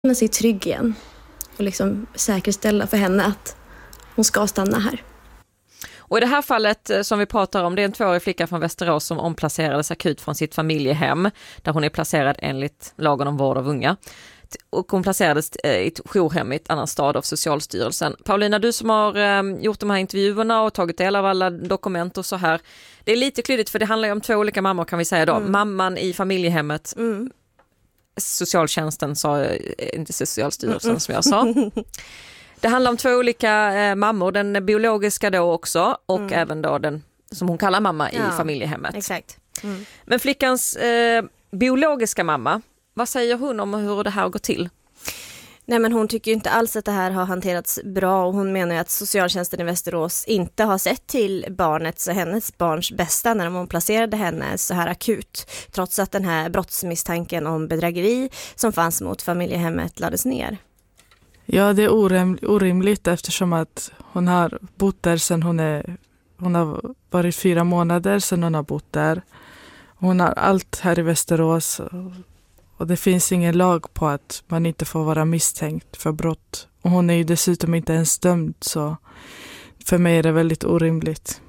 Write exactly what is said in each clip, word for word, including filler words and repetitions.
känna sig trygg igen och liksom säkerställa för henne att hon ska stanna här. Och i det här fallet som vi pratar om, det är en tvåårig flicka från Västerås som omplacerades akut från sitt familjehem där hon är placerad enligt lagen om vård av unga. Och hon placerades i ett jourhem i ett annan stad av Socialstyrelsen. Paulina, du som har gjort de här intervjuerna och tagit del av alla dokument och så här. Det är lite klyddigt för det handlar ju om två olika mammor kan vi säga då. Mm. Mamman i familjehemmet. Mm. Socialtjänsten sa inte Socialstyrelsen mm. som jag sa. Det handlar om två olika eh, mammor, den biologiska då också och mm. även då den som hon kallar mamma ja, i familjehemmet. Exakt. Mm. Men flickans eh, biologiska mamma, vad säger hon om hur det här går till? Nej, men hon tycker ju inte alls att det här har hanterats bra och hon menar att socialtjänsten i Västerås inte har sett till barnets och hennes barns bästa när de placerade henne så här akut. Trots att den här brottsmisstanken om bedrägeri som fanns mot familjehemmet lades ner. Ja, det är orim- orimligt eftersom att hon har bott där sedan hon är, hon har varit fyra månader sedan hon har bott där. Hon har allt här i Västerås och, och det finns ingen lag på att man inte får vara misstänkt för brott. Och hon är ju dessutom inte ens dömd så för mig är det väldigt orimligt.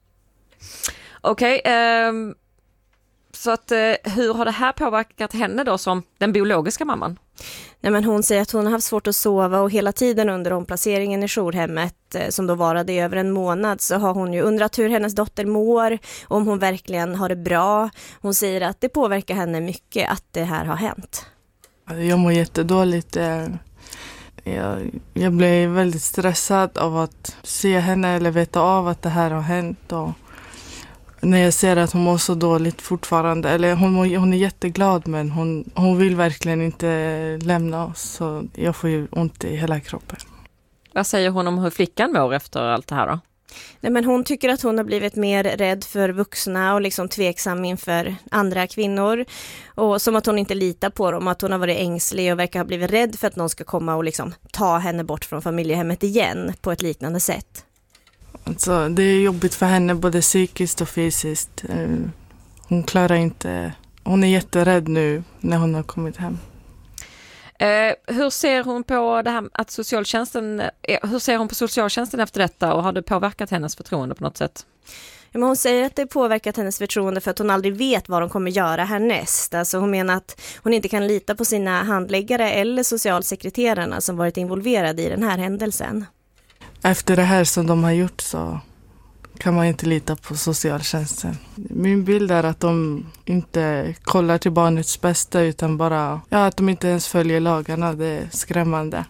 Okej, okay, eh, så att eh, hur har det här påverkat henne då som den biologiska mamman? Nej, men hon säger att hon har haft svårt att sova och hela tiden under omplaceringen i jourhemmet som då varade i över en månad så har hon ju undrat hur hennes dotter mår, om hon verkligen har det bra. Hon säger att det påverkar henne mycket att det här har hänt. Jag mår jättedåligt. Jag, jag blev väldigt stressad av att se henne eller veta av att det här har hänt och när jag ser att hon mår så dåligt fortfarande, eller hon, mår, hon är jätteglad men hon, hon vill verkligen inte lämna oss så jag får ju ont i hela kroppen. Vad säger hon om hur flickan mår efter allt det här då? Nej, men hon tycker att hon har blivit mer rädd för vuxna och liksom tveksam inför andra kvinnor och som att hon inte litar på dem, att hon har varit ängslig och verkar ha blivit rädd för att någon ska komma och liksom ta henne bort från familjehemmet igen på ett liknande sätt. Alltså, det är jobbigt för henne både psykiskt och fysiskt. Hon klarar inte... Hon är jätterädd nu när hon har kommit hem. Eh, hur ser hon på det här att socialtjänsten... Hur ser hon på socialtjänsten efter detta och har det påverkat hennes förtroende på något sätt? Ja, men hon säger att det påverkat hennes förtroende för att hon aldrig vet vad de kommer göra härnäst. Alltså hon menar att hon inte kan lita på sina handläggare eller socialsekreterarna som varit involverade i den här händelsen. Efter det här som de har gjort så kan man inte lita på socialtjänsten. Min bild är att de inte kollar till barnets bästa utan bara ja, att de inte ens följer lagarna. Det är skrämmande.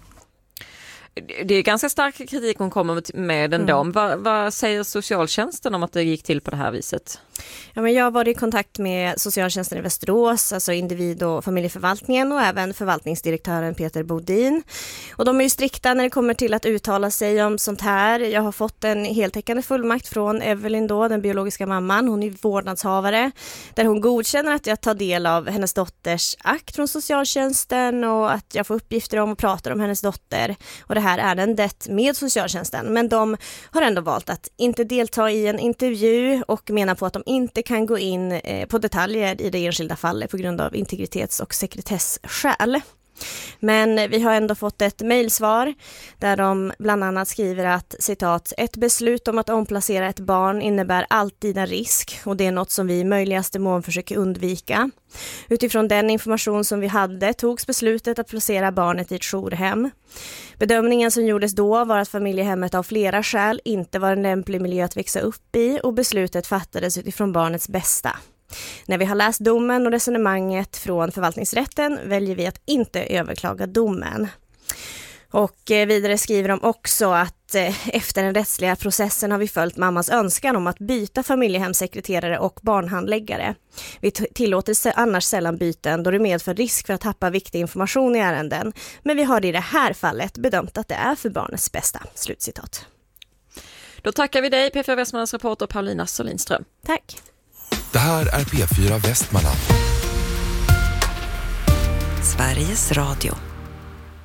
Det är ganska stark kritik hon kommer med ändå. Mm. Vad, vad säger socialtjänsten om att det gick till på det här viset? Ja, men jag har varit i kontakt med socialtjänsten i Västerås, alltså individ- och familjeförvaltningen och även förvaltningsdirektören Peter Bodin. Och de är ju strikta när det kommer till att uttala sig om sånt här. Jag har fått en heltäckande fullmakt från Evelyn då, den biologiska mamman. Hon är vårdnadshavare där hon godkänner att jag tar del av hennes dotters akt från socialtjänsten och att jag får uppgifter om och pratar om hennes dotter. Och det här ärendet med socialtjänsten. Men de har ändå valt att inte delta i en intervju och menar på att de inte kan gå in eh, på detaljer i det enskilda fallet på grund av integritets- och sekretessskäl. Men vi har ändå fått ett mejlsvar där de bland annat skriver att citat, ett beslut om att omplacera ett barn innebär alltid en risk och det är något som vi i möjligaste mån försöker undvika. Utifrån den information som vi hade togs beslutet att placera barnet i ett jourhem. Bedömningen som gjordes då var att familjehemmet av flera skäl inte var en lämplig miljö att växa upp i och beslutet fattades utifrån barnets bästa. När vi har läst domen och resonemanget från förvaltningsrätten väljer vi att inte överklaga domen. Och vidare skriver de också att efter den rättsliga processen har vi följt mammas önskan om att byta familjehemsekreterare och barnhandläggare. Vi tillåter annars sällan byten då det medför risk för att tappa viktig information i ärenden. Men vi har i det här fallet bedömt att det är för barnets bästa. Slutcitat. Då tackar vi dig P fyra Västmanlands reporter Paulina Solinström. Tack. Det här är P fyra Västmanland. Sveriges Radio.